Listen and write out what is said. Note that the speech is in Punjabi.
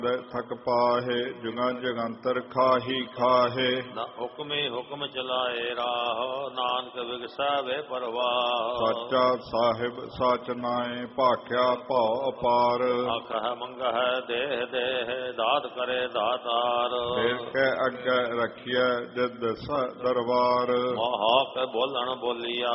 ਥਕ ਪਾਹੇ ਜੁਗਾਂ ਜਗੰਤਰ ਖਾਹੀ ਖਾਹੇ। ਨਾ ਹੁਕਮੇ ਹੁਕਮ ਚਲਾਏ ਰਾਹ ਨਾਨਕ ਵਿਗਸੈ ਵੇ ਪਰਵਾਹ। ਸਾਚਾ ਸਾਹਿਬ ਸਾਚ ਨਾਏ ਭਾਖਿਆ ਭਉ ਅਪਾਰ। ਆਖਹਿ ਮੰਗਹਿ ਦੇਹ ਦੇਹ ਦਾਤ ਕਰੇ ਦਾਤਾਰ। ਫੇਰ ਕੇ ਅੱਗੇ ਰਖੀਐ ਜਿਦ ਦਰਬਾਰ। ਮੋਹ ਕੇ ਬੋਲਣ ਬੋਲੀਆ